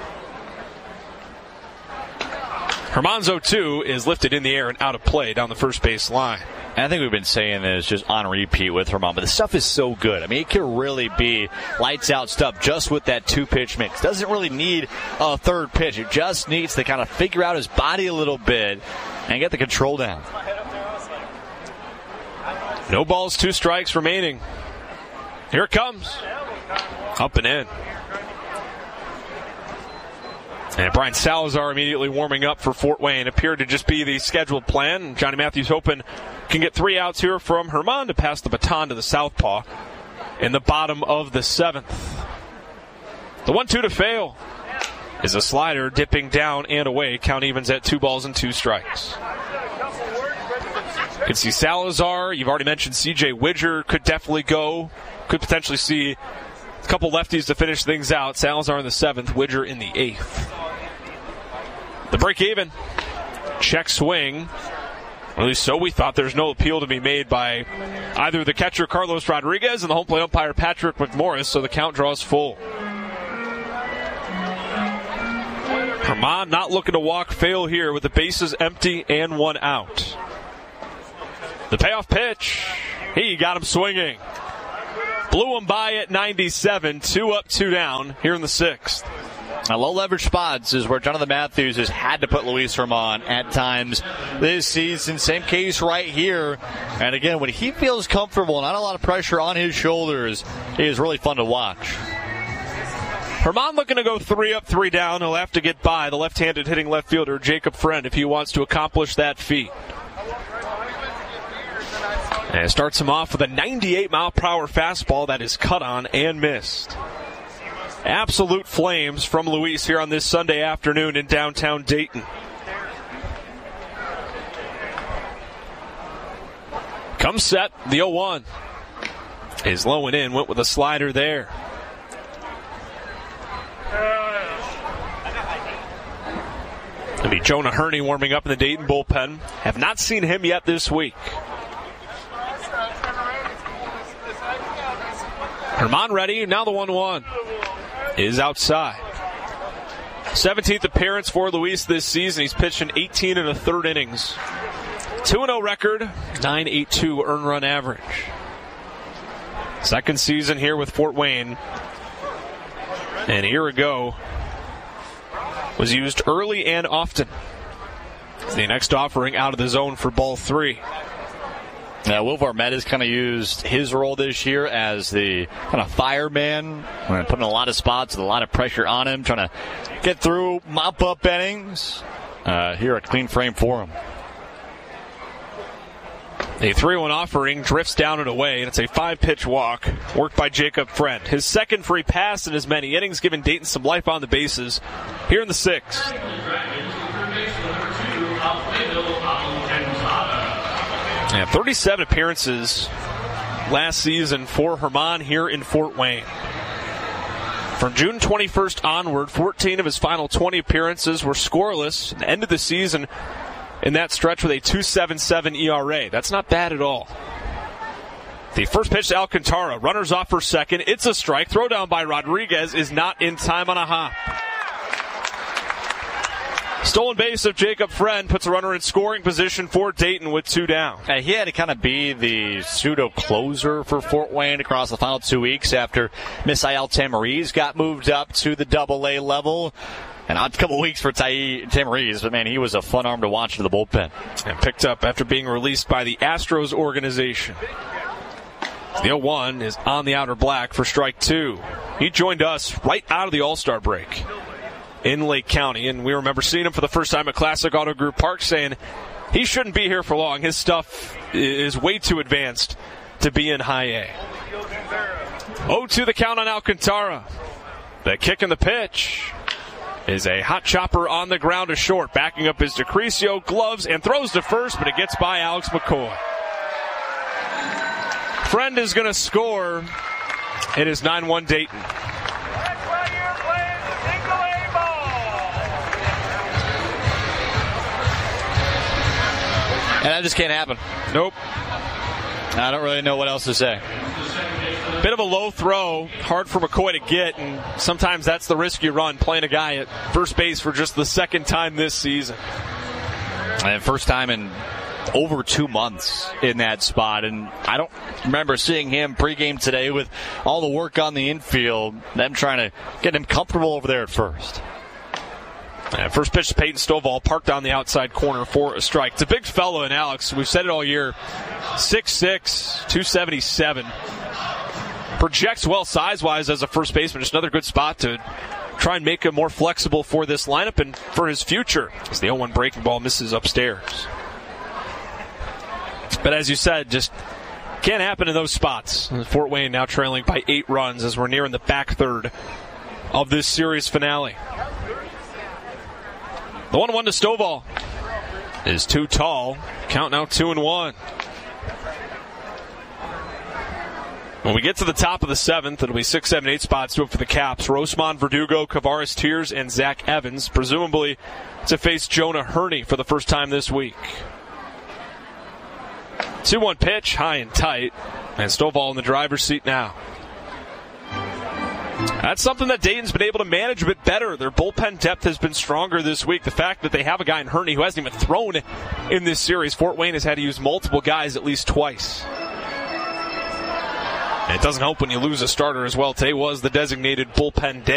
Herman's 0-2 is lifted in the air and out of play down the first base line. And I think we've been saying this just on repeat with Herman, but the stuff is so good. I mean, it can really be lights out stuff just with that 2-pitch mix. Doesn't really need a third pitch. It just needs to kind of figure out his body a little bit and get the control down. No balls, 2 strikes remaining. Here it comes. Up and in. And Brian Salazar immediately warming up for Fort Wayne. Appeared to just be the scheduled plan. Johnny Matthews hoping can get 3 outs here from Herman to pass the baton to the southpaw in the bottom of the 7th. The 1-2 to Fail is a slider dipping down and away. Count evens at 2 balls and 2 strikes. You could see Salazar. You've already mentioned C.J. Widger could definitely go. Could potentially see a couple lefties to finish things out. Salazar in the 7th, Widger in the 8th. The break even. Check swing. Or at least so we thought. There's no appeal to be made by either the catcher Carlos Rodriguez and the home plate umpire Patrick McMorris, so the count draws full. Herman not looking to walk Fail here with the bases empty and 1 out. The payoff pitch. He got him swinging. Blew him by at 97. 2 up, 2 down here in the 6th. Now, low leverage spots is where Jonathan Matthews has had to put Luis Herman at times this season. Same case right here. And again, when he feels comfortable, not a lot of pressure on his shoulders, he is really fun to watch. Herman looking to go 3 up, 3 down. He'll have to get by the left-handed hitting left fielder Jacob Friend if he wants to accomplish that feat. And it starts him off with a 98-mile-per-hour fastball that is cut on and missed. Absolute flames from Luis here on this Sunday afternoon in downtown Dayton. Comes set, the 0-1 is low and in, went with a slider there. It'll be Jonah Herney warming up in the Dayton bullpen. Have not seen him yet this week. Herman ready, now the 1-1 is outside. 17th appearance for Luis this season. He's pitched in 18 1/3 innings. 2-0 record, 9.82 earned run average. Second season here with Fort Wayne. And a year ago was used early and often. The next offering out of the zone for ball 3. Now, Will Varmet has kind of used his role this year as the kind of fireman, putting a lot of spots with a lot of pressure on him, trying to get through mop-up innings. Here, a clean frame for him. A 3-1 offering drifts down and away, and it's a 5-pitch walk worked by Jacob Friend. His second free pass in as many innings, giving Dayton some life on the bases here in the 6th. Yeah, 37 appearances last season for Herman here in Fort Wayne. From June 21st onward, 14 of his final 20 appearances were scoreless, and ended the season in that stretch with a 2.77 ERA. That's not bad at all. The first pitch to Alcantara. Runners off for second. It's a strike. Throw down by Rodriguez is not in time on a hop. Stolen base of Jacob Friend puts a runner in scoring position for Dayton with 2 down. He had to kind of be the pseudo-closer for Fort Wayne across the final 2 weeks after Misael Tamariz got moved up to the AA level. And a couple weeks for Tamariz, but man, he was a fun arm to watch to the bullpen. And picked up after being released by the Astros organization. The 0-1 is on the outer black for strike 2. He joined us right out of the All-Star break in Lake County, and we remember seeing him for the first time at Classic Auto Group Park, saying he shouldn't be here for long. His stuff is way too advanced to be in high A. 0-2 the count on Alcantara. The kick and the pitch is a hot chopper on the ground to short. Backing up is DeCrisio, gloves, and throws to first, but it gets by Alex McCoy. Friend is going to score. It is 9-1 Dayton. And that just can't happen. Nope. I don't really know what else to say. Bit of a low throw, hard for McCoy to get, and sometimes that's the risk you run, playing a guy at first base for just the second time this season. And first time in over 2 months in that spot, and I don't remember seeing him pregame today with all the work on the infield, them trying to get him comfortable over there at first. And first pitch to Peyton Stovall, parked on the outside corner for a strike. It's a big fellow in Alex. We've said it all year. 6'6", 277. Projects well size-wise as a first baseman. Just another good spot to try and make him more flexible for this lineup and for his future, as the 0-1 breaking ball misses upstairs. But as you said, just can't happen in those spots. Fort Wayne now trailing by 8 runs as we're nearing the back third of this series finale. The 1-1 to Stovall. is too tall. Count now 2-1. When we get to the top of the 7th, it'll be 6, 7, 8 spots to it for the Caps. Rosemond, Verdugo, Kavaris Tears, and Zach Evans, presumably to face Jonah Hurney for the first time this week. 2-1 pitch, high and tight, and Stovall in the driver's seat now. That's something that Dayton's been able to manage a bit better. Their bullpen depth has been stronger this week. The fact that they have a guy in Hurney who hasn't even thrown in this series. Fort Wayne has had to use multiple guys at least twice. And it doesn't help when you lose a starter as well. Today was the designated bullpen day.